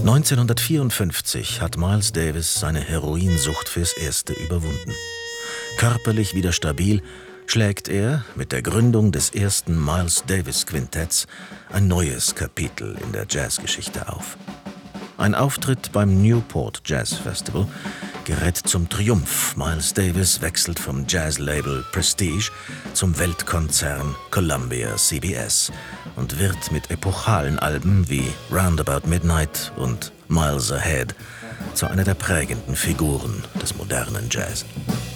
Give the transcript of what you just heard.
1954 hat Miles Davis seine Heroinsucht fürs Erste überwunden. Körperlich wieder stabil schlägt er mit der Gründung des ersten Miles Davis Quintetts ein neues Kapitel in der Jazzgeschichte auf. Ein Auftritt beim Newport Jazz Festival gerät zum Triumph. Miles Davis wechselt vom Jazzlabel Prestige zum Weltkonzern Columbia CBS und wird mit epochalen Alben wie Roundabout Midnight und Miles Ahead zu einer der prägenden Figuren des modernen Jazz.